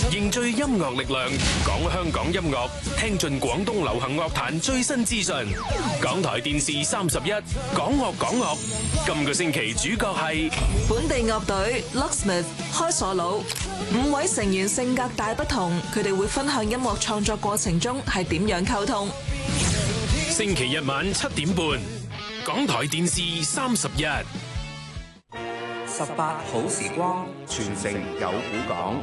凝聚音樂力量，講香港音樂，聽盡廣東流行樂壇最新資訊。港台電視31，講樂講樂。今個星期主角係本地樂隊 Locksmith 開鎖佬，5位成員性格大不同，佢哋會分享音樂創作過程中係點樣溝通。 星期日晚7點半，港台電視31。 18好時光，傳承有古港。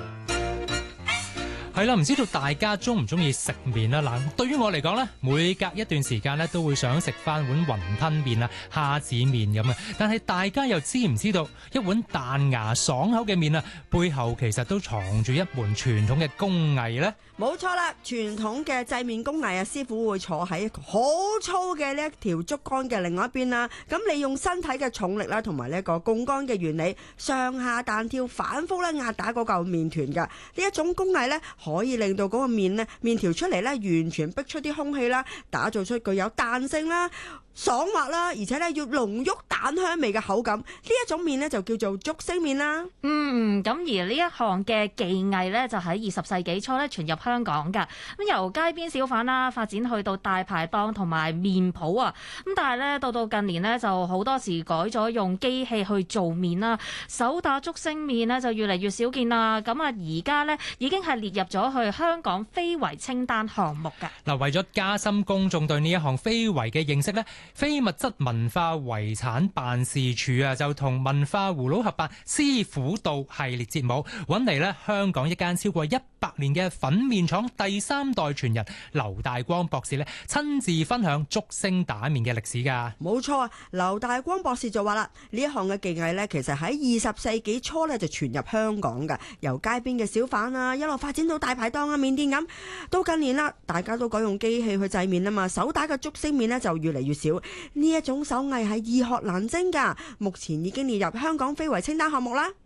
係啦，唔知道大家中唔中意食麵啦？嗱，對於我嚟講咧，每隔一段時間咧都會想食翻碗雲吞麵啊、蝦子麵咁啊。但係大家又知唔知道一碗彈牙爽口嘅麵啊，背後其實都藏住一門傳統嘅工藝呢？ 冇錯啦，傳統嘅製麵工藝啊，師傅會坐喺好粗嘅呢一條竹竿嘅另外一邊啦。咁利用身體嘅重力啦，同埋呢個槓桿嘅原理，上下彈跳，反覆咧壓打嗰嚿麵團噶。呢一種工藝咧，可以令到嗰個麵條出嚟咧，完全逼出啲空氣啦，打造出具有彈性啦、爽滑啦，而且咧要濃郁蛋香味嘅口感。呢一種麵咧就叫做竹升麵啦。 咁而呢一項嘅技藝咧，就喺20世紀初咧傳入香港㗎。咁由街邊小販啦發展去到大排檔同埋麵鋪啊。咁但係咧到近年咧就好多時改咗用機器去做麵啦，手打竹升麵咧就越嚟越少見啦。咁啊而家咧已經係列入咗去香港非遺清單項目㗎。 嗱，為咗加深公眾對呢一項非遺嘅認識咧，非物質文化遺產辦事處啊就同文化葫蘆合辦師傅道系列節目，揾嚟咧香港一間超過100年嘅粉麵廠第3代傳人劉大光博士咧親自分享竹升打麵嘅歷史㗎。 冇錯啊，劉大光博士就話啦，呢一項嘅技藝咧，其實喺20世紀初咧就傳入香港㗎，由街邊嘅小販啊一路發展到大排檔啊、麵店咁。到近年啦，大家都改用機器去製麵啊嘛，手打嘅竹升麵咧就越嚟越少。呢一種手藝係易學難精㗎，目前已經列入香港非遺清單項目啦。